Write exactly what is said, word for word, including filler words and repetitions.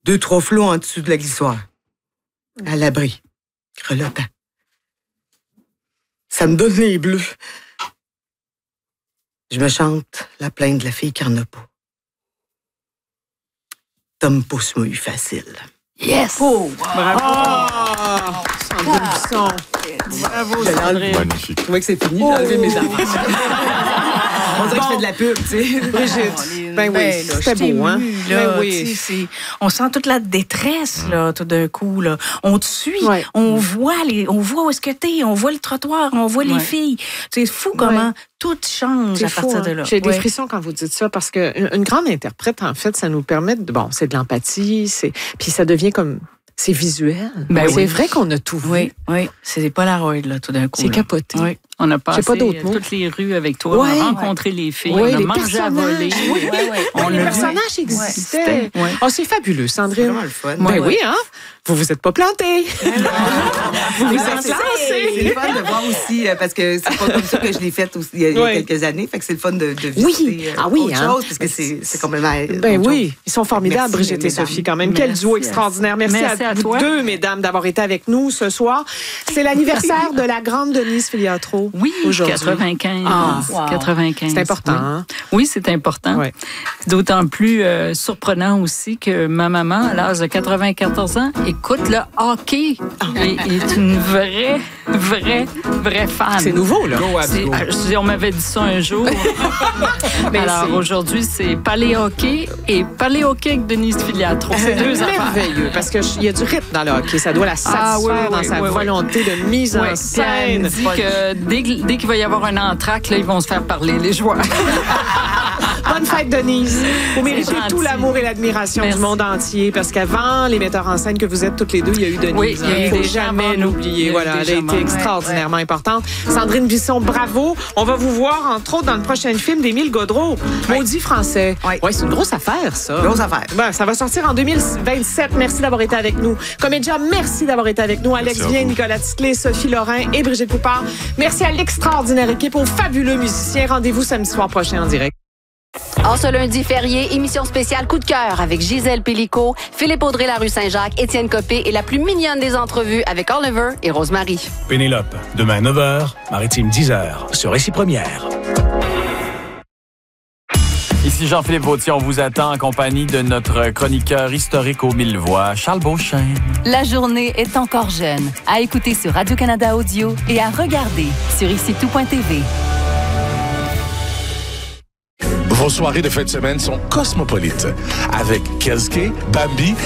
Deux, trois flots en dessous de la glissoire. À l'abri. Grelottant. Ça me donne les bleus. Je me chante la plainte de la fille qui en a pas. Tom pousse-mouille facile. Yes! Oh, bravo! Oh, Sandrine Bisson. Bravo, Sandrine. Magnifique. Je trouvais que c'est fini, j'ai enlevé mes affaires. On dirait que je fais de la pub, tu sais. Brigitte, ben oui, Ben, là, c'était je t'ai beau, hein? émue, là, Ben oui. tu sais, c'est- on sent toute la détresse, là, tout d'un coup, là. On te suit, Ouais. on voit les, on voit où est-ce que t'es, on voit le trottoir, on voit les Ouais. filles. C'est fou comment tout change C'est à fou, partir hein? de là. J'ai des Ouais. frissons quand vous dites ça parce que une, une grande interprète, en fait, ça nous permet de, bon, c'est de l'empathie, c'est, puis ça devient comme, c'est visuel. Ben c'est oui. vrai qu'on a tout vu. Oui, oui, c'est des Polaroids, là, tout d'un coup. C'est là. capoté. Oui. On a passé pas d'autres mots. toutes les rues avec toi. Ouais. On a rencontré les filles. Oui, on a les mangé à voler. personnages. Oui, Ouais, ouais. On les a personnages existaient. Ouais. Oh, c'est fabuleux, C'est Sandrine. vraiment le fun. Ben Ouais, oui, ouais. hein? Vous vous êtes pas plantés. vous vous Non, êtes c'est ça, lancés. c'est le fun de voir aussi, euh, parce que c'est pas comme ça que je l'ai fait aussi il y a, il y a Ouais. quelques années. Fait que c'est le fun de, de Oui. visiter euh, Ah oui, autre hein. chose, parce que c'est, c'est complètement Ben autre oui, chose. ils sont formidables, Merci, Brigitte et mesdames. Sophie, quand même. Quel Merci duo à- extraordinaire. Merci, Merci à, à vous toi. deux, mesdames, d'avoir été avec nous ce soir. C'est l'anniversaire de la grande Denise Filiatro. Oui, aujourd'hui. quatre-vingt-quinze. Ah, wow. quatre-vingt-quinze. C'est important, Oui, hein? Oui, c'est important. Ouais. C'est d'autant plus euh, surprenant aussi que ma maman, à l'âge de quatre-vingt-quatorze ans, écoute le hockey et est une vraie, vraie, vraie fan. C'est nouveau, là. C'est- euh, je dis, on m'avait dit ça un jour. Mais Alors c'est- aujourd'hui, c'est palais-hockey et palais-hockey avec Denise Filiatro. C'est deux affaires. merveilleux, parce qu'il y a du rythme dans le hockey. Ça doit la satisfaire Ah, oui, oui, dans oui, sa oui, oui. volonté de mise Ouais, en puis elle me scène. dit que dès, que- dès qu'il va y avoir un entracte, là, ils vont se faire parler, les joueurs. Bonne fête, Denise. Vous méritez gentil. tout l'amour et l'admiration Merci. du monde entier, parce qu'avant les metteurs en scène que vous êtes toutes les deux, il y a eu Denise. Oui, il y a hein. eu faut des jamais gens avant nous. Il y l'oublier. a eu Voilà, des elle a gens été avant. extraordinairement importante. Sandrine Bisson, bravo. On va vous voir, entre autres, dans le prochain film d'Émile Gaudreau, Maudit français. Ouais. Ouais, c'est une grosse affaire, ça. Grosse affaire. Ben, ça va sortir en deux mille vingt-sept. Merci d'avoir été avec nous. Comédia, merci d'avoir été avec nous. Alex Merci à Vien, vous. Nicolas Titley, Sophie Lorrain et Brigitte Poupard. Merci à l'extraordinaire équipe, aux fabuleux musiciens. Rendez-vous samedi soir prochain en direct. En ce lundi férié, émission spéciale Coup de cœur avec Gisèle Pellicot, Philippe Audrey, la rue Saint-Jacques, Étienne Copé et la plus mignonne des entrevues avec Oliver et Rosemary. Pénélope, demain neuf heures, Maritime dix heures, sur Récit Première. Ici Jean-Philippe Vautier, on vous attend en compagnie de notre chroniqueur historique aux mille voix, Charles Beauchesne. La journée est encore jeune. À écouter sur Radio-Canada Audio et à regarder sur ici tout point t v. Vos soirées de fin de semaine sont cosmopolites avec Kelske, Bambi